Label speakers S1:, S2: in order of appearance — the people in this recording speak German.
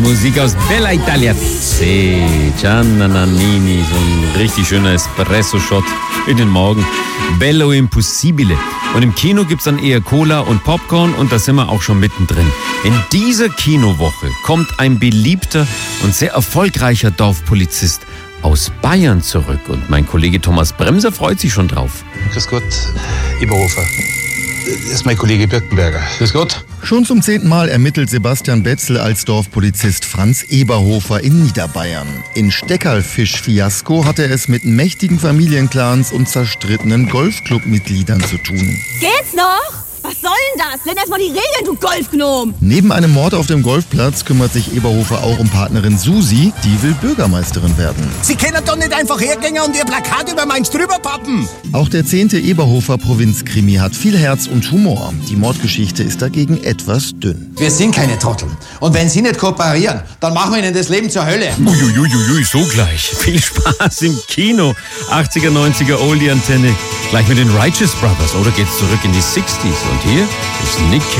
S1: Musik aus Bella Italia C. Gianna Nannini, so ein richtig schöner Espresso-Shot in den Morgen. Bello Impossibile. Und im Kino gibt's dann eher Cola und Popcorn und da sind wir auch schon mittendrin. In dieser Kinowoche kommt ein beliebter und sehr erfolgreicher Dorfpolizist aus Bayern zurück. Und mein Kollege Thomas Bremser freut sich schon drauf.
S2: Grüß Gott, Eberhofer. Das ist mein Kollege Birkenberger. Grüß Gott.
S3: Schon zum 10. Mal ermittelt Sebastian Betzel als Dorfpolizist Franz Eberhofer in Niederbayern. In Steckerlfisch-Fiasko hat er es mit mächtigen Familienclans und zerstrittenen Golfclub-Mitgliedern zu tun.
S4: Geht's noch? Was soll denn das? Lern erst mal die Regeln, du Golfgnom!
S3: Neben einem Mord auf dem Golfplatz kümmert sich Eberhofer auch um Partnerin Susi, die will Bürgermeisterin werden.
S5: Sie können doch nicht einfach hergehen und Ihr Plakat über meins drüber pappen!
S3: Auch der 10. Eberhofer Provinzkrimi hat viel Herz und Humor. Die Mordgeschichte ist dagegen etwas dünn.
S6: Wir sind keine Trottel. Und wenn Sie nicht kooperieren, dann machen wir Ihnen das Leben zur Hölle.
S1: Uiuiuiui, so gleich. Viel Spaß im Kino. 80er, 90er Oldie-Antenne. Gleich mit den Righteous Brothers. Oder geht's zurück in die 60s? Und hier ist Nick